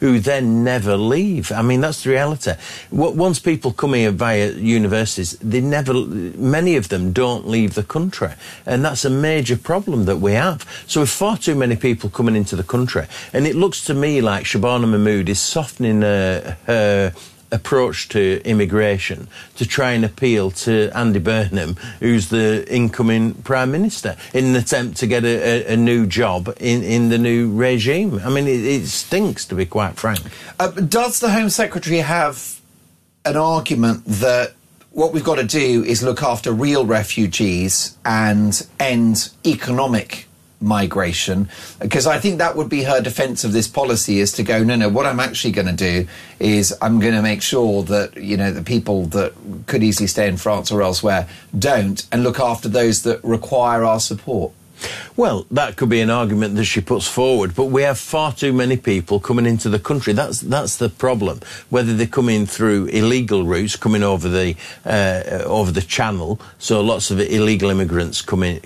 who then never leave. I mean, that's the reality. Once people come here via universities, many of them don't leave the country. And that's a major problem that we have. So with far too many people coming into the country, and it looks to me like Shabana Mahmood is softening her approach to immigration to try and appeal to Andy Burnham, who's the incoming Prime Minister, in an attempt to get a new job in the new regime. I mean, it stinks, to be quite frank. Does the Home Secretary have an argument that what we've got to do is look after real refugees and end economic migration? Because I think that would be her defence of this policy, is to go, no, what I'm actually going to do is I'm going to make sure that, you know, the people that could easily stay in France or elsewhere don't, and look after those that require our support. Well, that could be an argument that she puts forward, but we have far too many people coming into the country. That's the problem. Whether they come in through illegal routes, coming over the channel, so lots of illegal immigrants coming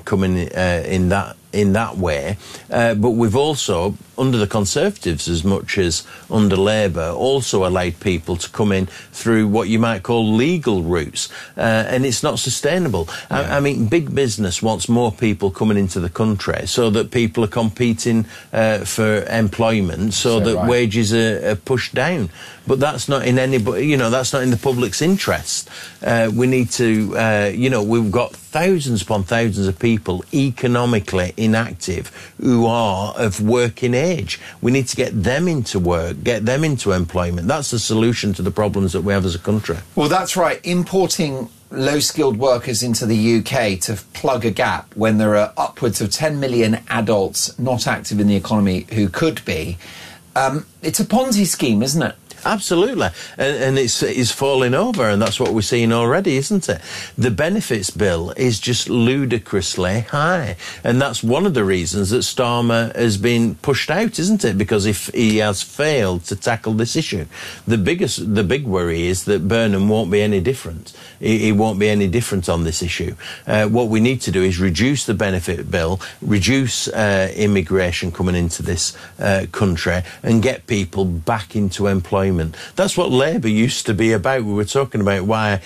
in that way. But we've also, under the Conservatives as much as under Labour, also allowed people to come in through what you might call legal routes. And it's not sustainable. Yeah. I mean, big business wants more people coming into the country so that people are competing for employment, so that wages are pushed down. But that's not in that's not in the public's interest. We need to, we've got thousands upon thousands of people economically inactive who are of working age. We need to get them into work, get them into employment. That's the solution to the problems that we have as a country. Well, that's right. Importing low-skilled workers into the UK to plug a gap when there are upwards of 10 million adults not active in the economy who could be. It's a Ponzi scheme, isn't it? Absolutely, and it's falling over, and that's what we're seeing already, isn't it? The benefits bill is just ludicrously high, and that's one of the reasons that Starmer has been pushed out, isn't it? Because if he has failed to tackle this issue, the big worry is that Burnham won't be any different. He won't be any different on this issue. What we need to do is reduce the benefit bill, reduce immigration coming into this country, and get people back into employment. That's what Labour used to be about. We were talking about why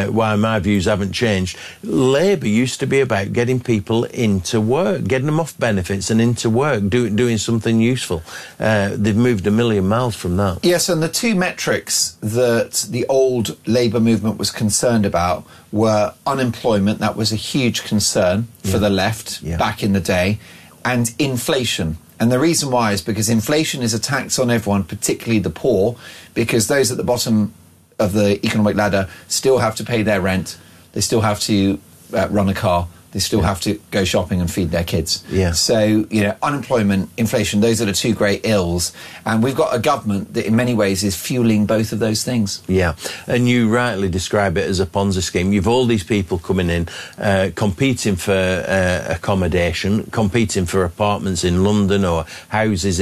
my views haven't changed. Labour used to be about getting people into work, getting them off benefits and into work, doing something useful. They've moved a million miles from that. Yes, and the two metrics that the old Labour movement was concerned about were unemployment, that was a huge concern for the left back in the day, and inflation. And the reason why is because inflation is a tax on everyone, particularly the poor, because those at the bottom of the economic ladder still have to pay their rent, they still have to run a car, they still have to go shopping and feed their kids. Yeah. So, unemployment, inflation, those are the two great ills. And we've got a government that in many ways is fueling both of those things. Yeah, and you rightly describe it as a Ponzi scheme. You've all these people coming in, competing for accommodation, competing for apartments in London or houses,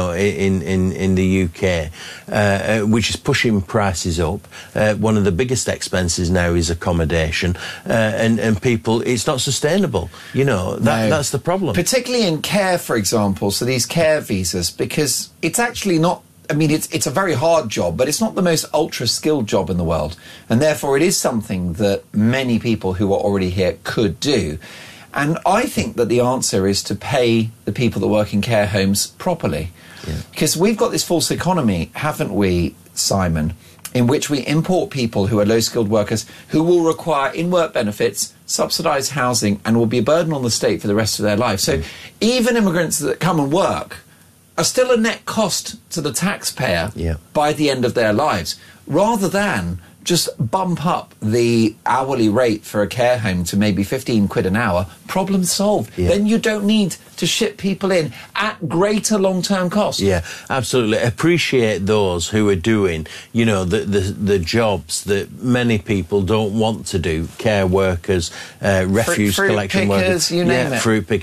in the UK, which is pushing prices up. One of the biggest expenses now is accommodation, and people, it's not sustainable. That's the problem. Particularly in care, for example, so these care visas, because it's actually not, it's a very hard job, but it's not the most ultra-skilled job in the world. And therefore it is something that many people who are already here could do. And I think that the answer is to pay the people that work in care homes properly. Because we've got this false economy, haven't we, Simon, in which we import people who are low-skilled workers who will require in-work benefits, subsidised housing, and will be a burden on the state for the rest of their life. So even immigrants that come and work are still a net cost to the taxpayer by the end of their lives, rather than just bump up the hourly rate for a care home to maybe 15 quid an hour, problem solved. Then you don't need to ship people in at greater long-term cost. Yeah, absolutely. Appreciate those who are doing, the jobs that many people don't want to do. Care workers, refuse collection fruit pickers, workers. you name it. Fruit pickers.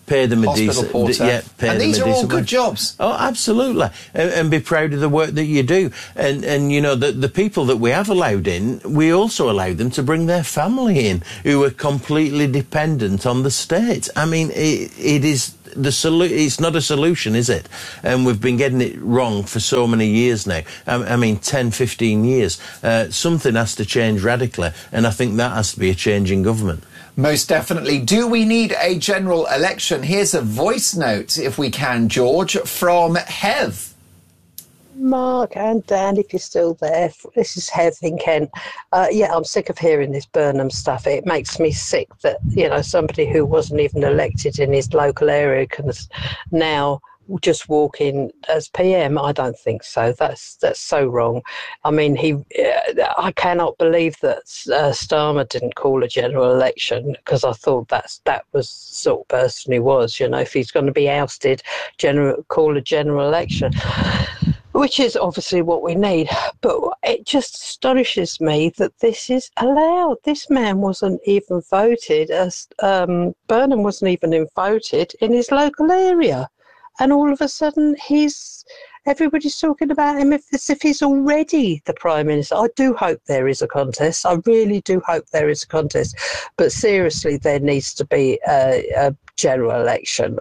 pay them a Hospital decent... porter. And these are all good jobs. Oh, absolutely. And be proud of the work that you do. And you know, the people that we have allowed in, we also allow them to bring their family in, who are completely dependent on the state. I mean, it is... it's not a solution, is it? And we've been getting it wrong for so many years now. I mean, 10, 15 years. Something has to change radically, and I think that has to be a change in government. Most definitely. Do we need a general election? Here's a voice note, if we can, George, from Hev. Mark and Dan, if you're still there, this is Hev in Kent. Yeah, I'm sick of hearing this Burnham stuff. It makes me sick that, you know, somebody who wasn't even elected in his local area can now just walk in as PM. I don't think so. That's so wrong. I mean, I cannot believe that Starmer didn't call a general election, because I thought that was the sort of person he was. You know, if he's going to be ousted, call a general election, which is obviously what we need. But it just astonishes me that this is allowed. This man wasn't even voted, Burnham wasn't even voted in his local area. And all of a sudden, everybody's talking about him as if he's already the Prime Minister. I do hope there is a contest. I really do hope there is a contest. But seriously, there needs to be a general election.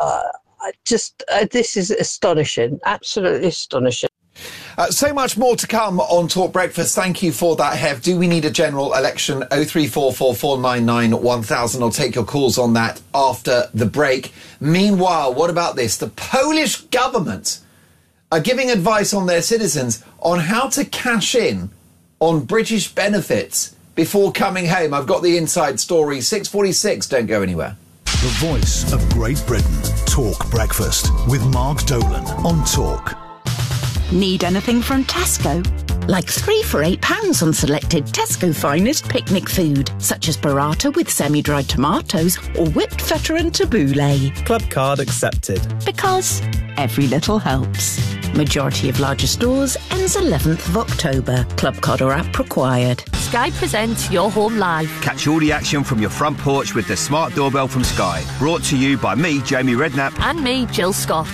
This is astonishing, absolutely astonishing. So much more to come on Talk Breakfast. Thank you for that, Hev. Do we need a general election? 03444991000. I'll take your calls on that after the break. Meanwhile, what about this? The Polish government are giving advice on their citizens on how to cash in on British benefits before coming home. I've got the inside story. 6:46. Don't go anywhere. The voice of Great Britain. Talk Breakfast with Mark Dolan on Talk. Need anything from Tesco? Like 3 for £8 on selected Tesco finest picnic food, such as burrata with semi-dried tomatoes or whipped feta and tabbouleh. Club card accepted. Because every little helps. Majority of larger stores ends 11th of October. Club card or app required. Sky presents Your Home Live. Catch all the action from your front porch with the smart doorbell from Sky. Brought to you by me, Jamie Redknapp. And me, Jill Scott.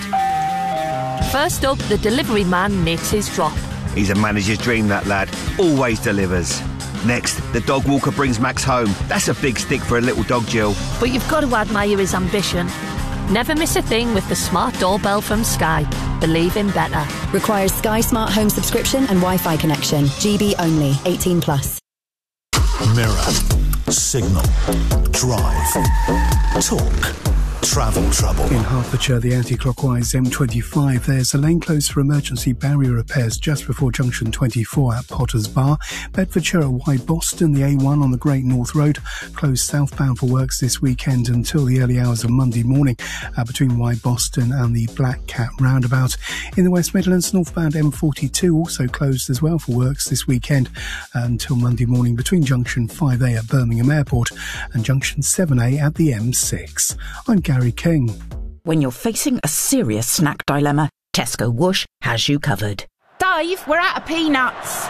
First up, the delivery man makes his drop. He's a manager's dream, that lad. Always delivers. Next, the dog walker brings Max home. That's a big stick for a little dog, Jill. But you've got to admire his ambition. Never miss a thing with the smart doorbell from Sky. Believe in better. Requires Sky Smart Home subscription and Wi-Fi connection. GB only. 18+. Mirror. Signal. Drive. Talk. Travel trouble. In Hertfordshire, the anti-clockwise M25, there's a lane closed for emergency barrier repairs just before junction 24 at Potters Bar. Bedfordshire at Wide Boston, the A1 on the Great North Road, closed southbound for works this weekend until the early hours of Monday morning between Wide Boston and the Black Cat roundabout. In the West Midlands, northbound M42 also closed as well for works this weekend until Monday morning between junction 5A at Birmingham Airport and junction 7A at the M6. I'm Gary King. When you're facing a serious snack dilemma, Tesco Whoosh has you covered. Dave, we're out of peanuts.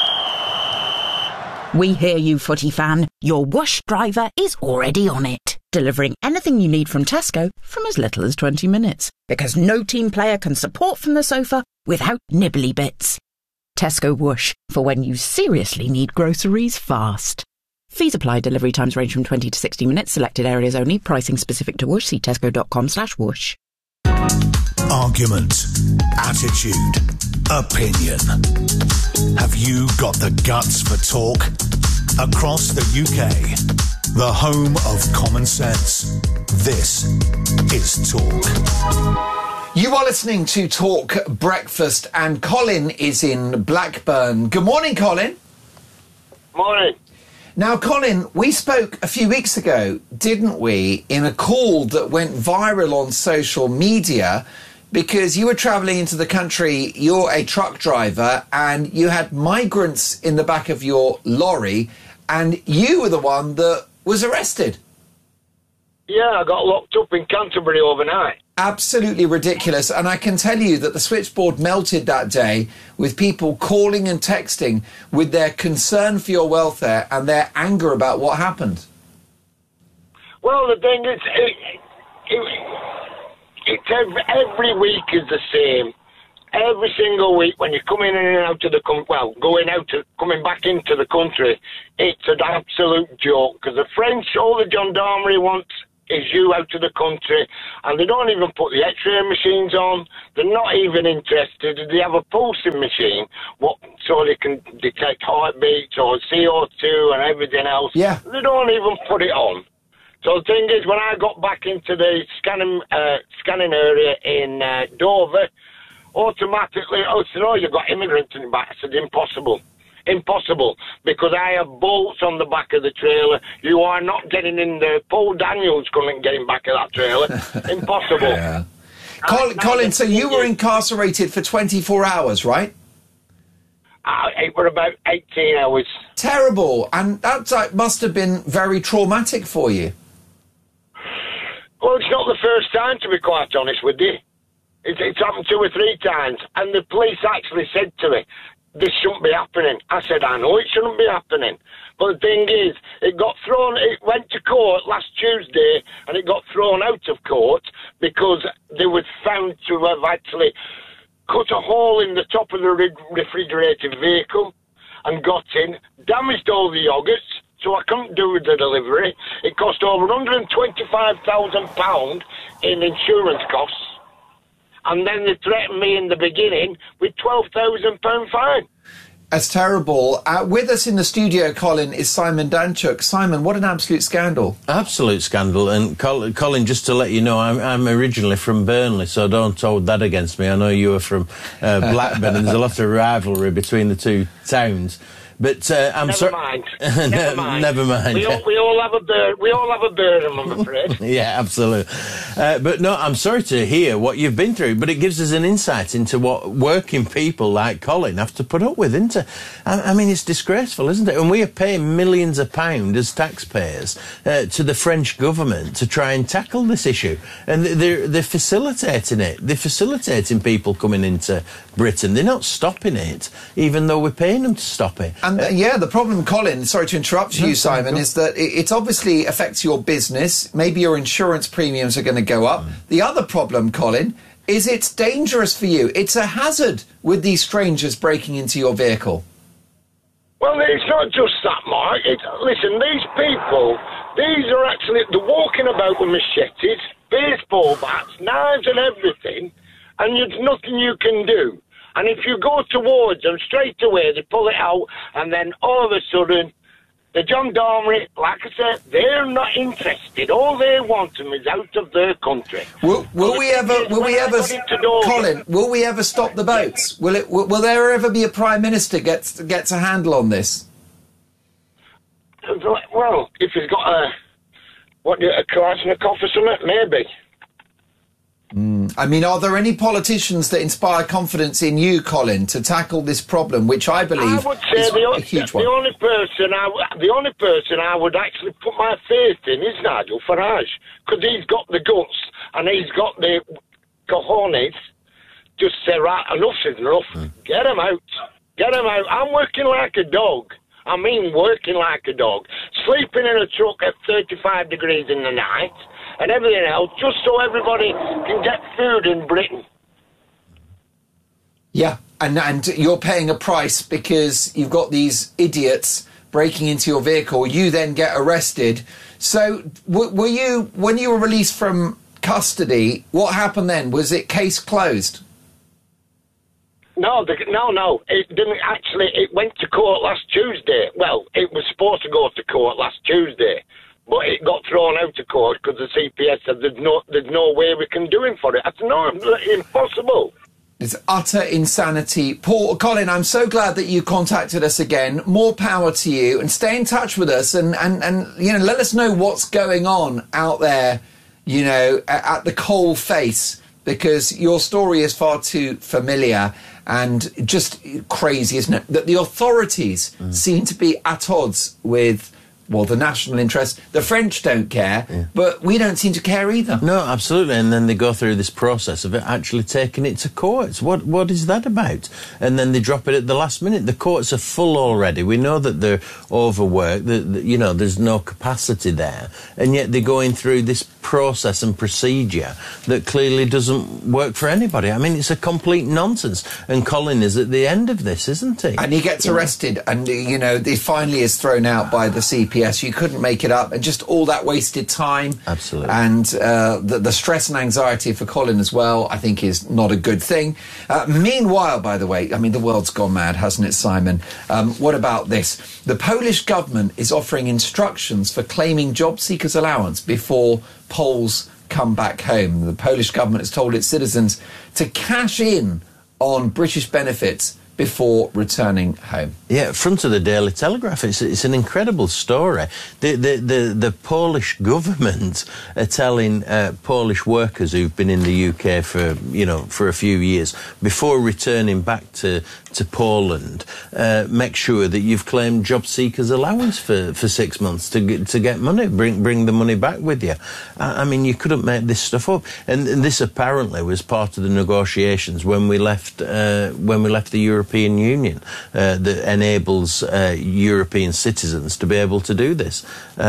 We hear you, footy fan. Your Whoosh driver is already on it, delivering anything you need from Tesco from as little as 20 minutes. Because no team player can support from the sofa without nibbly bits. Tesco Whoosh, for when you seriously need groceries fast. Fees apply. Delivery times range from 20 to 60 minutes. Selected areas only. Pricing specific to Whoosh. See tesco.com/whoosh. Argument. Attitude. Opinion. Have you got the guts for talk? Across the UK, the home of common sense. This is Talk. You are listening to Talk Breakfast, and Colin is in Blackburn. Good morning, Colin. Morning. Now, Colin, we spoke a few weeks ago, didn't we, in a call that went viral on social media because you were travelling into the country, you're a truck driver, and you had migrants in the back of your lorry, and you were the one that was arrested. Yeah, I got locked up in Canterbury overnight. Absolutely ridiculous. And I can tell you that the switchboard melted that day with people calling and texting with their concern for your welfare and their anger about what happened. Well, the thing is, it's every week is the same. Every single week when you're coming in and out of the coming back into the country, it's an absolute joke, because the French, all the gendarmerie wants is you out of the country, and they don't even put the X-ray machines on. They're not even interested. They have a pulsing machine, so they can detect heartbeats or CO2 and everything else. Yeah. They don't even put it on. So the thing is, when I got back into the scanning area in Dover, automatically, you've got immigrants in the back. I said, impossible, because I have bolts on the back of the trailer. You are not getting in there. Paul Daniels couldn't get in back of that trailer. Impossible. Yeah. Colin, so you were incarcerated for 24 hours, right? It were about 18 hours. Terrible. And that must have been very traumatic for you. Well, it's not the first time, to be quite honest with you. It's happened 2 or 3 times, and the police actually said to me, this shouldn't be happening. I said, I know it shouldn't be happening. But the thing is, it went to court last Tuesday, and it got thrown out of court because they were found to have actually cut a hole in the top of the refrigerated vehicle and got in, damaged all the yogurts, so I couldn't do the delivery. It cost over £125,000 in insurance costs. And then they threatened me in the beginning with £12,000 fine. That's terrible. With us in the studio, Colin, is Simon Danchuk. Simon, what an absolute scandal. Absolute scandal. And Colin, just to let you know, I'm originally from Burnley, so don't hold that against me. I know you are from Blackburn, and there's a lot of rivalry between the two towns. But I'm sorry. Never mind. Never mind. We all have a bird. We all have a bird, I'm afraid. Yeah, absolutely. But no, I'm sorry to hear what you've been through. But it gives us an insight into what working people like Colin have to put up with, isn't it? I mean, it's disgraceful, isn't it? And we are paying millions of pounds as taxpayers to the French government to try and tackle this issue, and they're facilitating it. They're facilitating people coming into Britain. They're not stopping it, even though we're paying them to stop it. And the problem, Colin, sorry to interrupt you, Simon, is that it obviously affects your business. Maybe your insurance premiums are going to go up. The other problem, Colin, is it's dangerous for you. It's a hazard with these strangers breaking into your vehicle. Well, it's not just that, Mark. Listen, these people, they're walking about with machetes, baseball bats, knives and everything, and there's nothing you can do. And if you go towards them straight away, they pull it out, and then all of a sudden, the gendarmerie, like I said, they're not interested. All they want them is out of their country. Will we ever, Colin? Will we ever stop the boats? Will there ever be a prime minister gets a handle on this? Well, if he's got a Kalashnikov or something, maybe. I mean, are there any politicians that inspire confidence in you, Colin, to tackle this problem, which I believe is a huge one? The only person I would actually put my faith in is Nigel Farage, because he's got the guts and he's got the cojones. Just say, right, enough's enough. Get him out. Get him out. I'm working like a dog. I mean, working like a dog. Sleeping in a truck at 35 degrees in the night and everything else, just so everybody can get food in Britain. Yeah, and you're paying a price because you've got these idiots breaking into your vehicle. You then get arrested. So were you, when you were released from custody, what happened then? Was it case closed? No. It didn't actually. It went to court last Tuesday. Well, it was supposed to go to court last Tuesday, but it got thrown out of court because the CPS said there's no way we can do it for it. I said, no, impossible. It's utter insanity. Colin, I'm so glad that you contacted us again. More power to you, and stay in touch with us and let us know what's going on out there, at the coal face, because your story is far too familiar and just crazy, isn't it? That the authorities seem to be at odds with, the national interest. The French don't care, but we don't seem to care either. No, absolutely. And then they go through this process of it actually taking it to courts. What is that about? And then they drop it at the last minute. The courts are full already. We know that they're overworked, that there's no capacity there. And yet they're going through this process and procedure that clearly doesn't work for anybody. I mean, it's a complete nonsense. And Colin is at the end of this, isn't he? And he gets arrested, and, you know, he finally is thrown out by the CPS. You couldn't make it up, and just all that wasted time. Absolutely. And the stress and anxiety for Colin as well, I think, is not a good thing. Meanwhile, by the way, I mean, the world's gone mad, hasn't it, Simon? What about this? The Polish government is offering instructions for claiming job seekers allowance before Poles come back home. The Polish government has told its citizens to cash in on British benefits before returning home. Yeah, front of the Daily Telegraph. It's an incredible story. The Polish government are telling Polish workers who've been in the UK for a few years, before returning back to Poland, make sure that you've claimed job seekers allowance for 6 months to get money, bring the money back with you. I mean, you couldn't make this stuff up. And this apparently was part of the negotiations when we left the European Union that enables European citizens to be able to do this.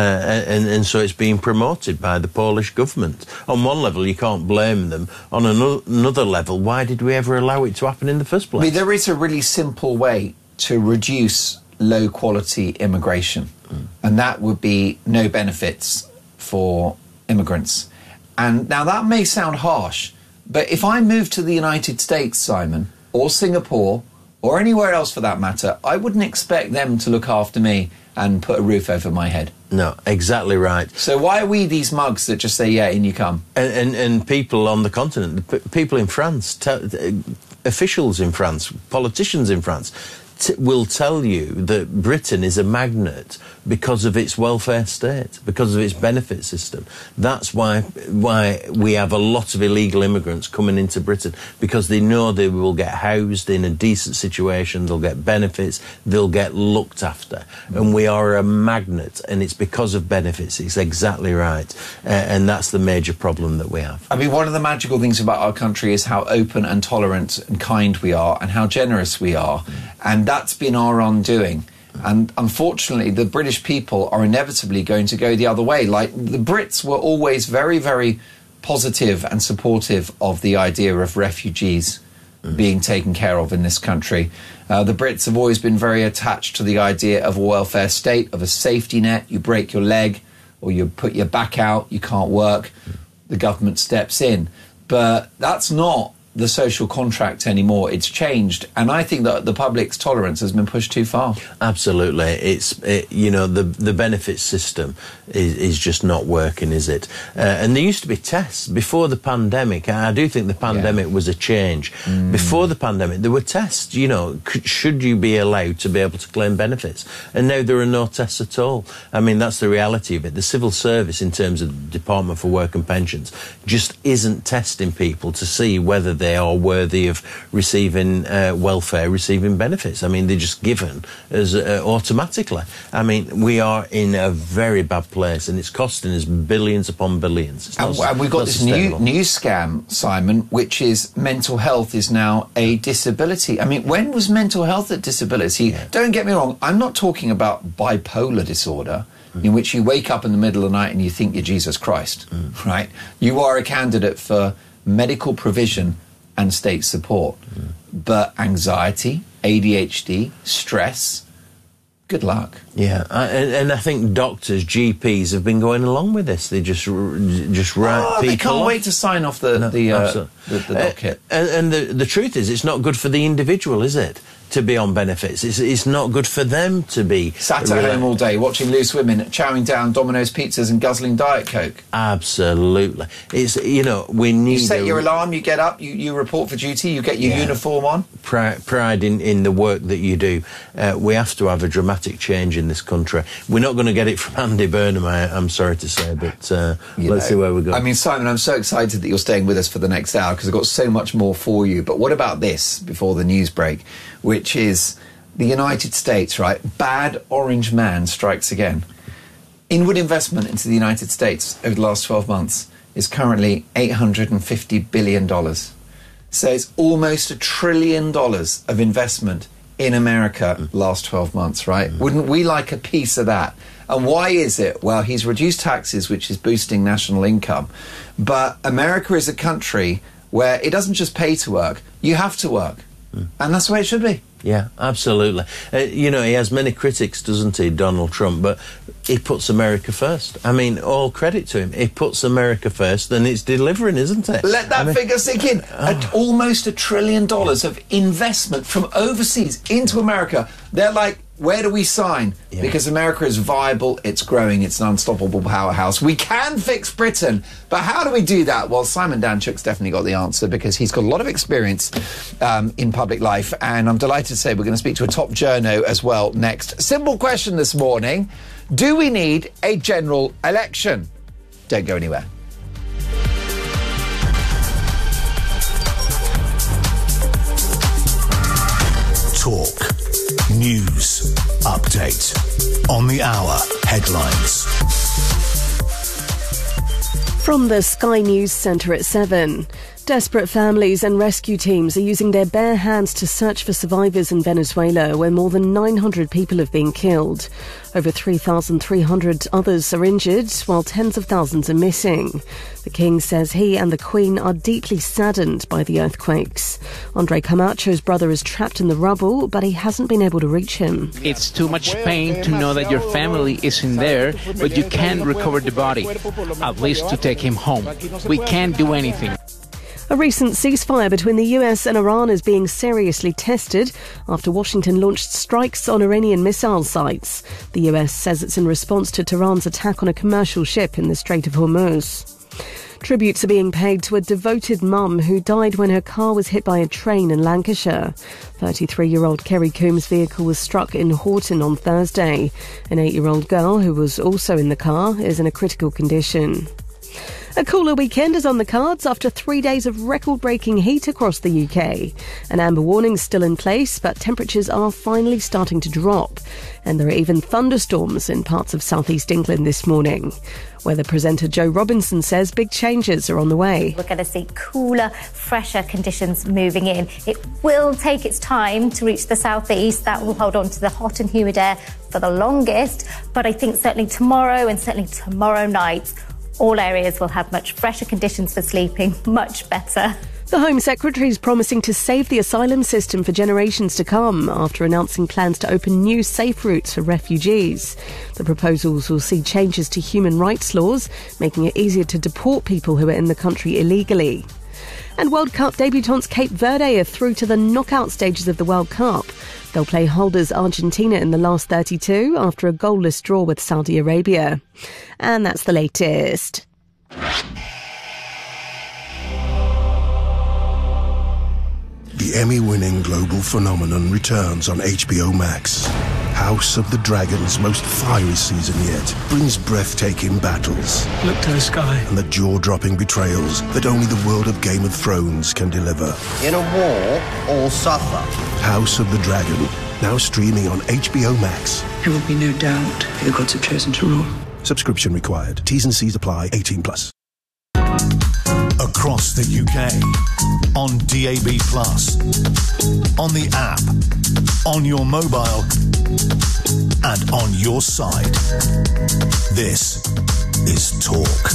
And so it's being promoted by the Polish government. On one level, you can't blame them. On another level, why did we ever allow it to happen in the first place? I mean, there is a really simple way to reduce low-quality immigration, and that would be no benefits for immigrants. And now that may sound harsh, but if I moved to the United States, Simon, or Singapore, or anywhere else for that matter, I wouldn't expect them to look after me and put a roof over my head. No, exactly right. So why are we these mugs that just say, yeah, in you come? And people on the continent, people in France, officials in France, politicians in France, will tell you that Britain is a magnet because of its welfare state, because of its benefit system. That's why we have a lot of illegal immigrants coming into Britain, because they know they will get housed in a decent situation, they'll get benefits, they'll get looked after. And we are a magnet, and it's because of benefits. It's exactly right. And that's the major problem that we have. I mean, one of the magical things about our country is how open and tolerant and kind we are, and how generous we are. And that's been our undoing. And unfortunately, the British people are inevitably going to go the other way. Like, the Brits were always very, very positive and supportive of the idea of refugees being taken care of in this country. The Brits have always been very attached to the idea of a welfare state, of a safety net. You break your leg or you put your back out, you can't work, the government steps in. But that's not the social contract anymore. It's changed, and I think that the public's tolerance has been pushed too far. Absolutely. The benefits system is just not working, is it? And there used to be tests before the pandemic. I do think the pandemic was a change. Before the pandemic, there were tests, should you be allowed to be able to claim benefits? And now there are no tests at all. I mean, that's the reality of it. The civil service, in terms of the Department for Work and Pensions, just isn't testing people to see whether they are worthy of receiving welfare, receiving benefits. I mean, they're just given as automatically. I mean, we are in a very bad place, and it's costing us billions upon billions. And we've got this new scam, Simon, which is mental health is now a disability. I mean, when was mental health a disability? Yeah. Don't get me wrong, I'm not talking about bipolar disorder, in which you wake up in the middle of the night and you think you're Jesus Christ, right? You are a candidate for medical provision and state support. But anxiety, ADHD, stress, good luck. Yeah, and I think doctors, GPs have been going along with this. They just write people. They can't wait to sign off the doc kit. And the truth is, it's not good for the individual, is it? To be on benefits. It's not good for them to be sat at home all day watching loose women chowing down Domino's pizzas and guzzling Diet Coke. Absolutely. It's, we need... You set your alarm, you get up, you report for duty, you get your uniform on. Pride in the work that you do. We have to have a dramatic change in this country. We're not going to get it from Andy Burnham, I'm sorry to say, but let's see where we go. I mean, Simon, I'm so excited that you're staying with us for the next hour, because I've got so much more for you. But what about this before the news break, which is the United States, right? Bad orange man strikes again. Inward investment into the United States over the last 12 months is currently $850 billion. So it's almost $1 trillion of investment in America last 12 months, right? Wouldn't we like a piece of that? And why is it? Well, he's reduced taxes, which is boosting national income. But America is a country where it doesn't just pay to work, you have to work. And that's the way it should be. Yeah, absolutely. He has many critics, doesn't he, Donald Trump, but he puts America first. I mean, all credit to him. He puts America first, and it's delivering, isn't it? Let that figure sink in. Almost $1 trillion of investment from overseas into America. They're like, where do we sign? Yeah. Because America is viable, it's growing, it's an unstoppable powerhouse. We can fix Britain, but how do we do that? Well, Simon Danczuk's definitely got the answer because he's got a lot of experience in public life, and I'm delighted to say we're going to speak to a top journo as well next. Simple question this morning. Do we need a general election? Don't go anywhere. Talk. News. Update. On the hour. Headlines. From the Sky News Centre at 7. Desperate families and rescue teams are using their bare hands to search for survivors in Venezuela, where more than 900 people have been killed. Over 3,300 others are injured, while tens of thousands are missing. The King says he and the Queen are deeply saddened by the earthquakes. Andre Camacho's brother is trapped in the rubble, but he hasn't been able to reach him. It's too much pain to know that your family is in there, but you can't recover the body, at least to take him home. We can't do anything. A recent ceasefire between the US and Iran is being seriously tested after Washington launched strikes on Iranian missile sites. The US says it's in response to Tehran's attack on a commercial ship in the Strait of Hormuz. Tributes are being paid to a devoted mum who died when her car was hit by a train in Lancashire. 33-year-old Kerry Coombs' vehicle was struck in Horton on Thursday. An 8-year-old girl who was also in the car is in a critical condition. A cooler weekend is on the cards after 3 days of record-breaking heat across the UK. An amber warning's still in place, but temperatures are finally starting to drop. And there are even thunderstorms in parts of southeast England this morning. Weather presenter Joe Robinson says big changes are on the way. We're going to see cooler, fresher conditions moving in. It will take its time to reach the southeast. That will hold on to the hot and humid air for the longest. But I think certainly tomorrow and certainly tomorrow night, all areas will have much fresher conditions for sleeping, much better. The Home Secretary is promising to save the asylum system for generations to come after announcing plans to open new safe routes for refugees. The proposals will see changes to human rights laws, making it easier to deport people who are in the country illegally. And World Cup debutants Cape Verde are through to the knockout stages of the World Cup. They'll play holders Argentina in the last 32 after a goalless draw with Saudi Arabia. And that's the latest. The Emmy-winning global phenomenon returns on HBO Max. House of the Dragon's most fiery season yet brings breathtaking battles. Look to the sky. And the jaw-dropping betrayals that only the world of Game of Thrones can deliver. In a war, all suffer. House of the Dragon, now streaming on HBO Max. There will be no doubt who the gods have chosen to rule. Subscription required. T's and C's apply. 18+. Across the UK, on DAB+, on the app, on your mobile, and on your side. This is Talk.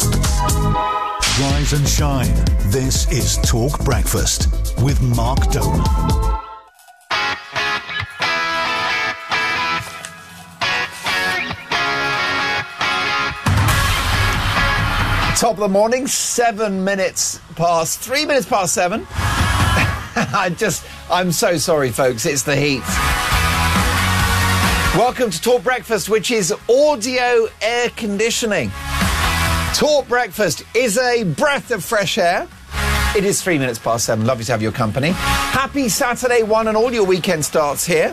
Rise and shine. This is Talk Breakfast with Mark Dolan. Top of the morning, 3 minutes past 7. I'm so sorry, folks. It's the heat. Welcome to Talk Breakfast, which is audio air conditioning. Talk Breakfast is a breath of fresh air. It is 3 minutes past 7. Lovely to have your company. Happy Saturday, one and all. Your weekend starts here.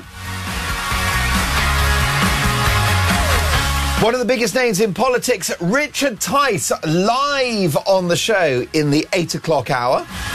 One of the biggest names in politics, Richard Tice, live on the show in the 8 o'clock hour.